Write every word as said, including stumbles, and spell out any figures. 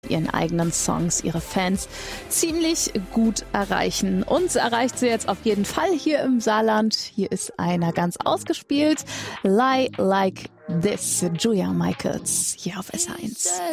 ihren eigenen Songs ihre Fans ziemlich gut erreichen. Uns erreicht sie jetzt auf jeden Fall hier im Saarland. Hier ist einer ganz ausgespielt. Lie Like This, Julia Michaels, hier auf S eins.